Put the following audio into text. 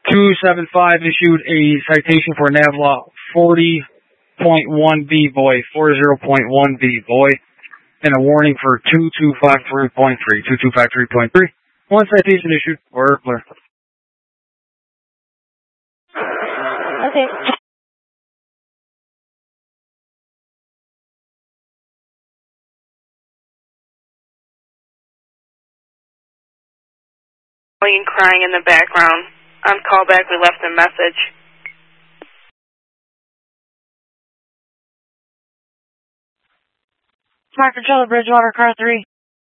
275 issued a citation for Navlaw 40.1B boy, 40.1B boy, and a warning for 2253.3. 2253.3. One citation issued. We're clear. Okay. Crying in the background. On callback, we left a message. Smart Controller, Bridgewater, car 3.